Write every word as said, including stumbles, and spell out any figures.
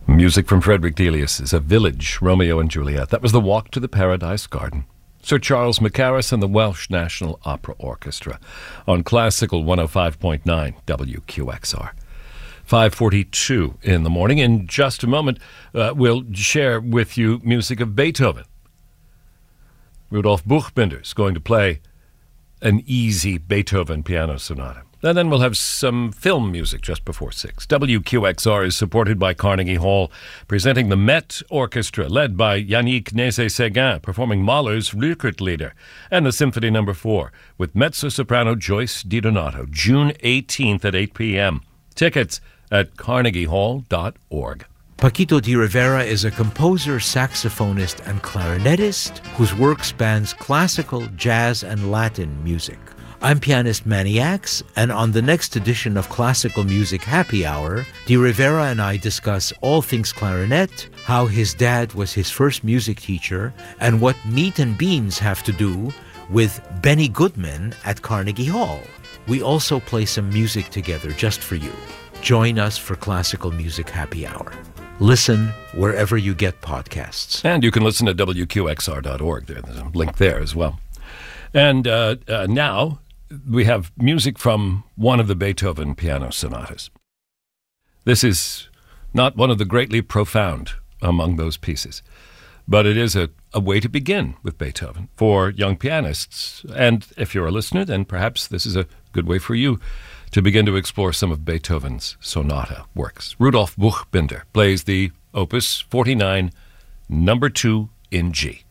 Music from Frederick Delius' A Village, Romeo and Juliet. That was The Walk to the Paradise Garden. Sir Charles Mackerras and the Welsh National Opera Orchestra on Classical one oh five point nine W Q X R. five forty-two in the morning. In just a moment, uh, we'll share with you music of Beethoven. Rudolf Buchbinder is going to play an easy Beethoven piano sonata. And then we'll have some film music just before six. W Q X R is supported by Carnegie Hall, presenting the Met Orchestra, led by Yannick Nézet-Séguin, performing Mahler's Rückert-Lieder, and the Symphony Number four, with mezzo-soprano Joyce DiDonato, June eighteenth at eight p.m. Tickets at carnegie hall dot org. Paquito de Rivera is a composer, saxophonist, and clarinetist whose work spans classical, jazz, and Latin music. I'm pianist Manny Axe, and on the next edition of Classical Music Happy Hour, De Rivera and I discuss all things clarinet, how his dad was his first music teacher, and what meat and beans have to do with Benny Goodman at Carnegie Hall. We also play some music together just for you. Join us for Classical Music Happy Hour. Listen wherever you get podcasts. And you can listen at W Q X R dot org. There's a link there as well. And uh, uh, now we have music from one of the Beethoven piano sonatas. This is not one of the greatly profound among those pieces, but it is a, a way to begin with Beethoven for young pianists. And if you're a listener, then perhaps this is a good way for you to begin to explore some of Beethoven's sonata works. Rudolf Buchbinder plays the Opus forty-nine, number two in G.